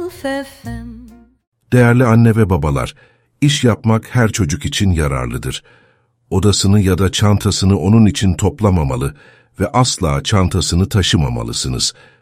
FM. Değerli anne ve babalar, iş yapmak her çocuk için yararlıdır. Odasını ya da çantasını onun için toplamamalı ve asla çantasını taşımamalısınız.